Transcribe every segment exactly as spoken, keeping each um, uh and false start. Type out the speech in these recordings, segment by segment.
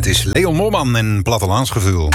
is Leon Moorman en Plattelaansgevoel.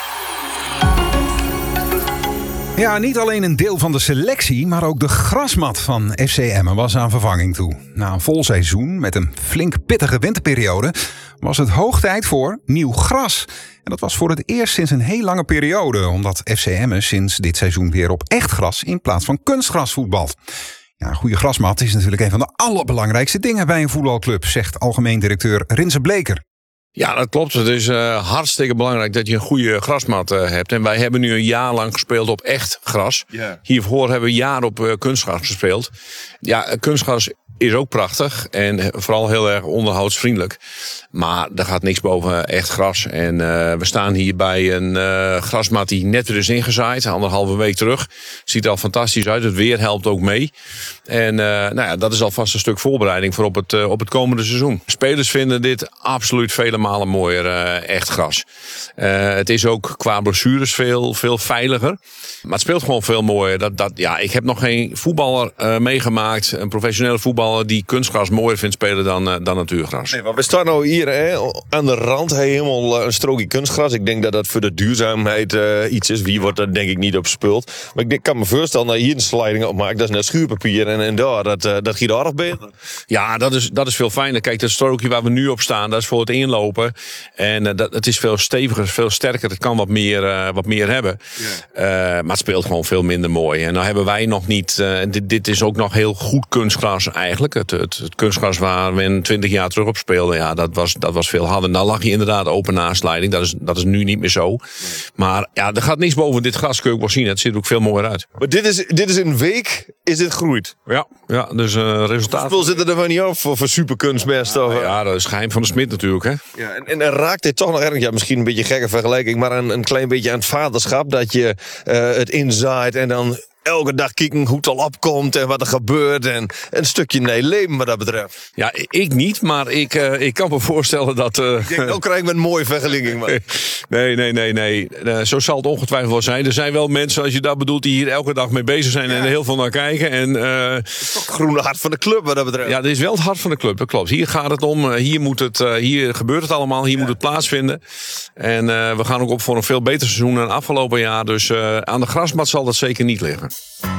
Ja, niet alleen een deel van de selectie, maar ook de grasmat van F C Emmen was aan vervanging toe. Na een vol seizoen met een flink pittige winterperiode was het hoog tijd voor nieuw gras. En dat was voor het eerst sinds een heel lange periode, omdat F C Emmen sinds dit seizoen weer op echt gras in plaats van kunstgras voetbalt. Ja, een goede grasmat is natuurlijk een van de allerbelangrijkste dingen bij een voetbalclub, zegt algemeen directeur Rinse Bleker. Ja, dat klopt. Het is uh, hartstikke belangrijk dat je een goede grasmat uh, hebt. En wij hebben nu een jaar lang gespeeld op echt gras. Yeah. Hiervoor hebben we een jaar op uh, kunstgras gespeeld. Ja, kunstgras is ook prachtig en vooral heel erg onderhoudsvriendelijk. Maar er gaat niks boven echt gras. En uh, we staan hier bij een uh, grasmat die net weer is ingezaaid. Anderhalve week terug. Ziet er al fantastisch uit. Het weer helpt ook mee. En uh, nou ja, dat is alvast een stuk voorbereiding voor op het, uh, op het komende seizoen. Spelers vinden dit absoluut vele malen mooier uh, echt gras. Uh, het is ook qua blessures veel, veel veiliger. Maar het speelt gewoon veel mooier. Dat, dat, ja, ik heb nog geen voetballer uh, meegemaakt, een professionele voetballer die kunstgras mooier vindt spelen dan, uh, dan natuurgras. Nee, maar we staan nou hier hè, aan de rand, hey, helemaal een strookje kunstgras. Ik denk dat dat voor de duurzaamheid uh, iets is. Wie wordt er denk ik niet op spult. Maar ik denk, kan me voorstellen dat je hier een sliding op maakt. Dat is net schuurpapier en, en daar, dat, uh, dat gaat aardig beter. Ja, dat is, dat is veel fijner. Kijk, dat strookje waar we nu op staan, dat is voor het inlopen. En uh, dat, het is veel steviger, veel sterker. Het kan wat meer, uh, wat meer hebben. Yeah. Uh, maar het speelt gewoon veel minder mooi. En nou hebben wij nog niet, uh, dit, dit is ook nog heel goed kunstgras eigenlijk. Het, het, het kunstgras waar we twintig jaar terug op speelden, ja, dat was, dat was veel harder. Nou lag je inderdaad open nasleiding. Dat is, dat is nu niet meer zo. Nee. Maar ja, er gaat niks boven dit gras, kun je ook wel zien. Het ziet er ook veel mooier uit. Maar dit is, dit is een week, is dit groeit? Ja, ja dus uh, resultaat. Hoeveel zitten er van niet af voor, voor superkunstmest? Ja, ja, dat is geheim van de smid natuurlijk. Hè? Ja, en, en, en raakt dit toch nog erg, ja, misschien een beetje een gekke vergelijking, maar een, een klein beetje aan het vaderschap, dat je uh, het inzaait en dan elke dag kijken hoe het al opkomt en wat er gebeurt. En een stukje nee leven wat dat betreft. Ja, ik niet, maar ik, uh, ik kan me voorstellen dat... Uh... Ik denk, nou krijg ik met een mooie vergelijking. Man. Nee, nee, nee, nee. Uh, zo zal het ongetwijfeld wel zijn. Er zijn wel mensen, als je dat bedoelt, die hier elke dag mee bezig zijn ja. en er heel veel naar kijken. En, uh... het is toch het groene hart van de club wat dat betreft. Ja, dit is wel het hart van de club, dat klopt. Hier gaat het om, uh, hier, moet het, uh, hier gebeurt het allemaal, hier ja. moet het plaatsvinden. En uh, we gaan ook op voor een veel beter seizoen dan afgelopen jaar. Dus uh, aan de grasmat zal dat zeker niet liggen.